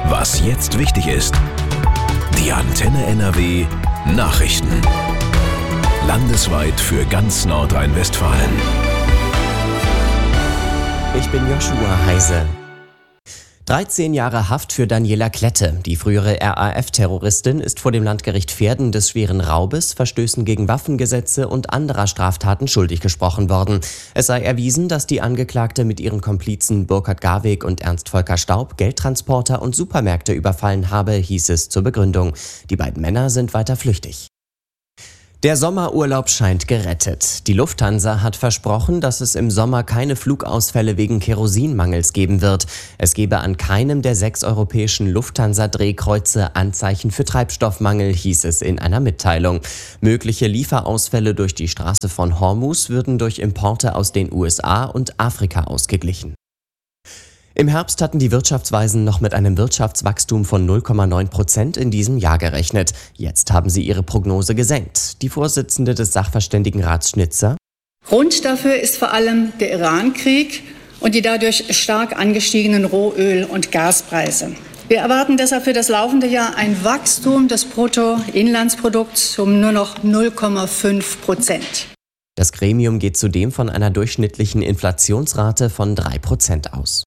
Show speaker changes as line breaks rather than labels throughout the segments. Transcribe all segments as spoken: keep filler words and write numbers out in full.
Was jetzt wichtig ist. Die Antenne N R W Nachrichten. Landesweit für ganz Nordrhein-Westfalen.
Ich bin Joshua Heise. dreizehn Jahre Haft für Daniela Klette. Die frühere R A F-Terroristin ist vor dem Landgericht Verden des schweren Raubes, Verstößen gegen Waffengesetze und anderer Straftaten schuldig gesprochen worden. Es sei erwiesen, dass die Angeklagte mit ihren Komplizen Burkhard Garweg und Ernst Volker Staub Geldtransporter und Supermärkte überfallen habe, hieß es zur Begründung. Die beiden Männer sind weiter flüchtig. Der Sommerurlaub scheint gerettet. Die Lufthansa hat versprochen, dass es im Sommer keine Flugausfälle wegen Kerosinmangels geben wird. Es gebe an keinem der sechs europäischen Lufthansa-Drehkreuze Anzeichen für Treibstoffmangel, hieß es in einer Mitteilung. Mögliche Lieferausfälle durch die Straße von Hormuz würden durch Importe aus den U S A und Afrika ausgeglichen. Im Herbst hatten die Wirtschaftsweisen noch mit einem Wirtschaftswachstum von null Komma neun Prozent in diesem Jahr gerechnet. Jetzt haben sie ihre Prognose gesenkt. Die Vorsitzende des Sachverständigenrats Schnitzer:
Grund dafür ist vor allem der Iran-Krieg und die dadurch stark angestiegenen Rohöl- und Gaspreise. Wir erwarten deshalb für das laufende Jahr ein Wachstum des Bruttoinlandsprodukts um nur noch null Komma fünf Prozent.
Das Gremium geht zudem von einer durchschnittlichen Inflationsrate von drei Prozent aus.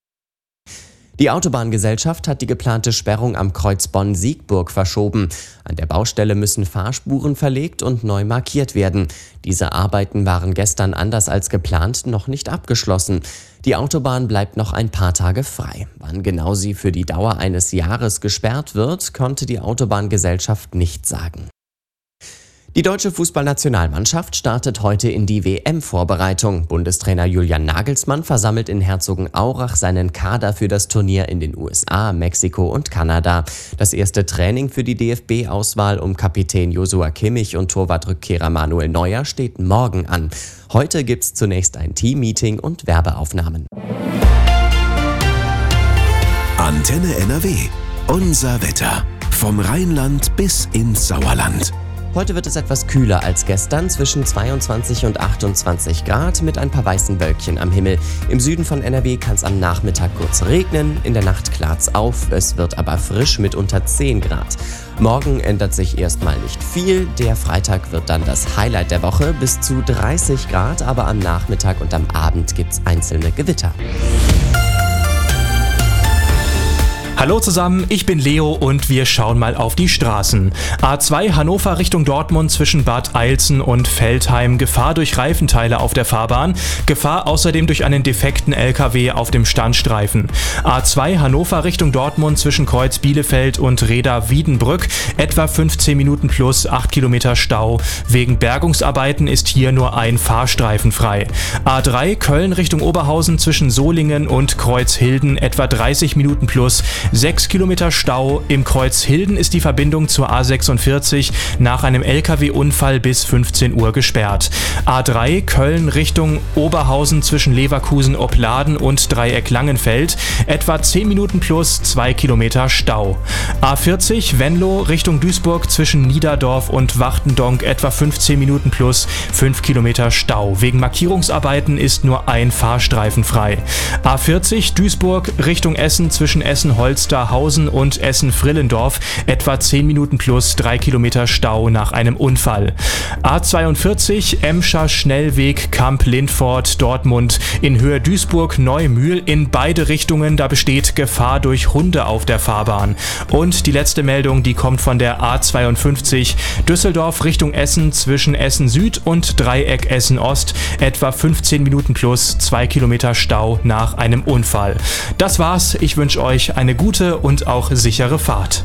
Die Autobahngesellschaft hat die geplante Sperrung am Kreuz Bonn-Siegburg verschoben. An der Baustelle müssen Fahrspuren verlegt und neu markiert werden. Diese Arbeiten waren gestern anders als geplant noch nicht abgeschlossen. Die Autobahn bleibt noch ein paar Tage frei. Wann genau sie für die Dauer eines Jahres gesperrt wird, konnte die Autobahngesellschaft nicht sagen. Die deutsche Fußballnationalmannschaft startet heute in die W M-Vorbereitung. Bundestrainer Julian Nagelsmann versammelt in Herzogenaurach seinen Kader für das Turnier in den U S A, Mexiko und Kanada. Das erste Training für die D F B-Auswahl um Kapitän Joshua Kimmich und Torwartrückkehrer Manuel Neuer steht morgen an. Heute gibt's zunächst ein Team-Meeting und Werbeaufnahmen.
Antenne N R W. Unser Wetter. Vom Rheinland bis ins Sauerland.
Heute wird es etwas kühler als gestern, zwischen zweiundzwanzig und achtundzwanzig Grad mit ein paar weißen Wölkchen am Himmel. Im Süden von N R W kann es am Nachmittag kurz regnen, in der Nacht klart's auf, es wird aber frisch mit unter zehn Grad. Morgen ändert sich erstmal nicht viel, der Freitag wird dann das Highlight der Woche, bis zu dreißig Grad, aber am Nachmittag und am Abend gibt's einzelne Gewitter.
Hallo zusammen, ich bin Leo und wir schauen mal auf die Straßen. A zwei Hannover Richtung Dortmund zwischen Bad Eilzen und Veltheim. Gefahr durch Reifenteile auf der Fahrbahn. Gefahr außerdem durch einen defekten L K W auf dem Standstreifen. A zwei Hannover Richtung Dortmund zwischen Kreuz Bielefeld und Reda Wiedenbrück. Etwa fünfzehn Minuten plus acht Kilometer Stau. Wegen Bergungsarbeiten ist hier nur ein Fahrstreifen frei. A drei Köln Richtung Oberhausen zwischen Solingen und Kreuzhilden. Etwa dreißig Minuten plus sechs Kilometer Stau. Im Kreuz Hilden ist die Verbindung zur A sechsundvierzig nach einem L K W-Unfall bis fünfzehn Uhr gesperrt. A drei Köln Richtung Oberhausen zwischen Leverkusen-Opladen und Dreieck Langenfeld. Etwa zehn Minuten plus zwei Kilometer Stau. A vierzig Venlo Richtung Duisburg zwischen Niederdorf und Wachtendonk. Etwa fünfzehn Minuten plus fünf Kilometer Stau. Wegen Markierungsarbeiten ist nur ein Fahrstreifen frei. A vierzig Duisburg Richtung Essen zwischen Essen-Holz Holsterhausen und Essen-Frillendorf, etwa zehn Minuten plus drei Kilometer Stau nach einem Unfall. A zweiundvierzig Emscher Schnellweg Kamp-Lindfort Dortmund in Höhe Duisburg-Neumühl in beide Richtungen, da besteht Gefahr durch Hunde auf der Fahrbahn. Und die letzte Meldung, die kommt von der A zweiundfünfzig Düsseldorf Richtung Essen zwischen Essen Süd und Dreieck Essen Ost, etwa fünfzehn Minuten plus zwei Kilometer Stau nach einem Unfall. Das war's, ich wünsche euch eine gute und auch sichere Fahrt.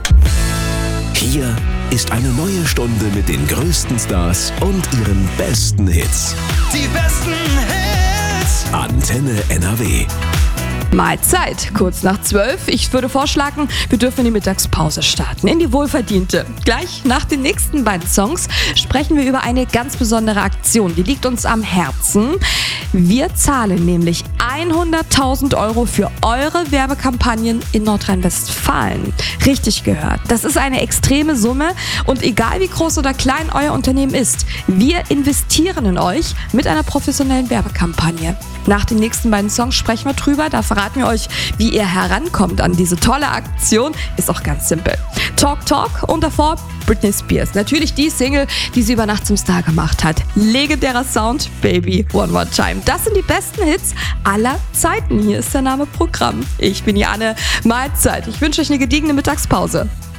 Hier ist eine neue Stunde mit den größten Stars und ihren besten Hits.
Die besten Hits.
Antenne N R W.
Mahlzeit, kurz nach zwölf. Ich würde vorschlagen, wir dürfen in die Mittagspause starten, in die wohlverdiente. Gleich nach den nächsten beiden Songs sprechen wir über eine ganz besondere Aktion, die liegt uns am Herzen. Wir zahlen nämlich hunderttausend Euro für eure Werbekampagnen in Nordrhein-Westfalen. Richtig gehört. Das ist eine extreme Summe und egal wie groß oder klein euer Unternehmen ist, wir investieren in euch mit einer professionellen Werbekampagne. Nach den nächsten beiden Songs sprechen wir drüber. Da verraten verraten wir euch, wie ihr herankommt an diese tolle Aktion. Ist auch ganz simpel. Talk Talk und davor Britney Spears. Natürlich die Single, die sie über Nacht zum Star gemacht hat. Legendärer Sound, Baby One More Time. Das sind die besten Hits aller Zeiten. Hier ist der Name Programm. Ich bin Janne. Mahlzeit. Ich wünsche euch eine gediegene Mittagspause.